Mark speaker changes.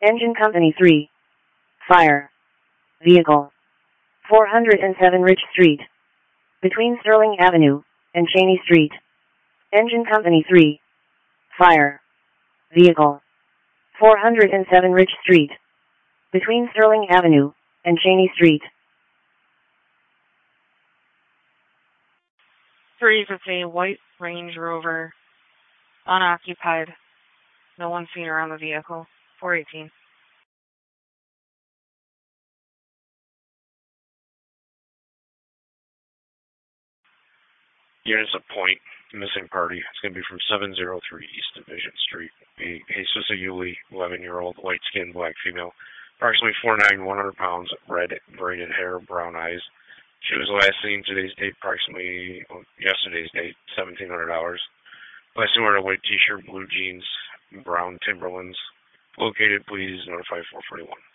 Speaker 1: Engine Company 3. Fire. Vehicle. 407 Rich Street. Between Sterling Avenue and Cheney Street. Engine Company 3. Fire. Vehicle. 407 Rich Street. Between Sterling Avenue and Cheney Street.
Speaker 2: 350 white Range Rover. Unoccupied. No one seen around the vehicle. 418.
Speaker 3: Units at point. Missing party. It's going to be from 703 East Division Street. Jesus Ayuli, 11-year-old, light-skinned black female. Approximately 4'9", 100 pounds, red braided hair, brown eyes. She was last seen today's date, yesterday's date, $1,700. Last seen wearing a white t-shirt, blue jeans, brown Timberlands. Located, please notify 441.